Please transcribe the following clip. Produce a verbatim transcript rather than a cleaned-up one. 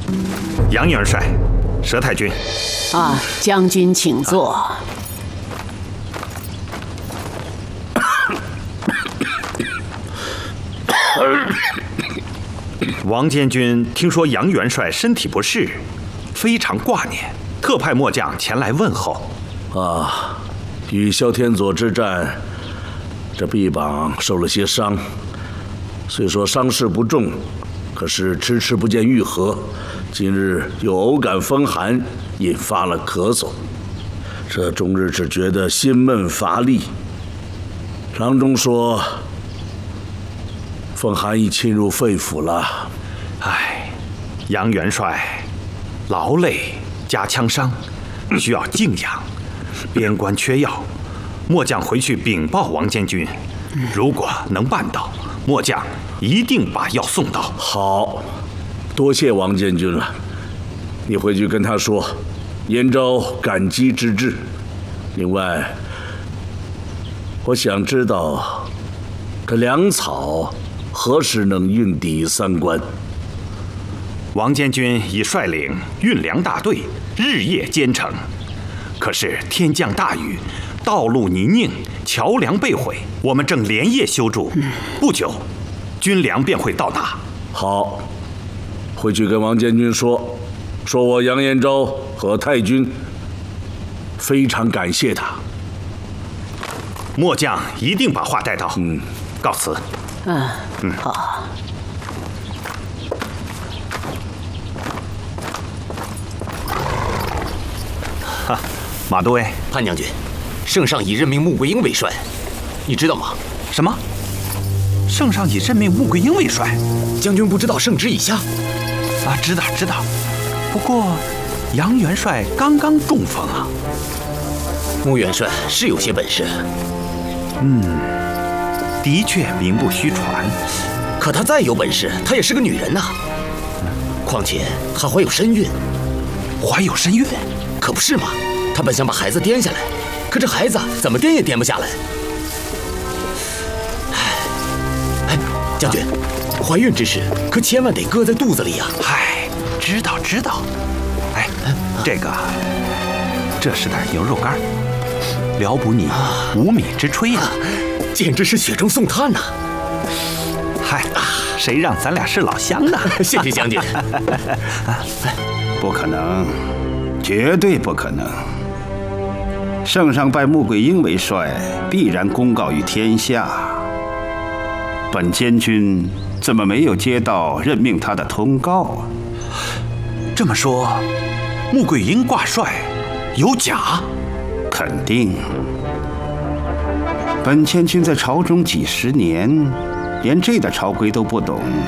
杨元帅，佘太君。 啊，将军请坐。 啊王监军听说杨元帅身体不适，非常挂念，特派末将前来问候。 啊，与萧天佐之战，这臂膀受了些伤，虽说伤势不重，可是迟迟不见愈合。今日又偶感风寒，引发了咳嗽，这终日只觉得心闷乏力。郎中说，风寒已侵入肺腑了。 唉，杨元帅劳累加枪伤，需要静养。边关缺药，末将回去禀报王监军，如果能办到，末将一定把药送到。 好，多谢王监军了。你回去跟他说，燕昭感激之至。另外，我想知道这粮草何时能运抵三关？ 王监军已率领运粮大队，日夜兼程。可是天降大雨，道路泥泞，桥梁被毁，我们正连夜修筑，不久，军粮便会到达。 好，回去跟王监军说，说我杨延昭和太君非常感谢他。 末将一定把话带到。 嗯， 告辞。 嗯嗯， 好。 哈，马都尉， 潘将军，圣上已任命穆桂英为帅，你知道吗？ 什么？圣上已任命穆桂英为帅？ 将军不知道圣旨已下？ 啊，知道知道。不过，杨元帅刚刚中风啊。 穆元帅是有些本事。 嗯，的确名不虚传。 可他再有本事，她也是个女人呐、啊。况且她怀有身孕。 怀有身孕？ 可不是嘛！他本想把孩子颠下来，可这孩子怎么颠也颠不下来。哎，将军，怀孕之时可千万得搁在肚子里呀、啊！ 嗨，知道知道。哎，这个，这是点牛肉干，聊补你无米之炊呀、啊啊！ 简直是雪中送炭呐、啊！ 嗨，谁让咱俩是老乡呢？ 谢谢将军。 不可能。绝对不可能！圣上拜穆桂英为帅，必然公告于天下。本监军怎么没有接到任命他的通告啊？ 这么说，穆桂英挂帅有假？ 肯定。本监军在朝中几十年，连这点朝规都不懂。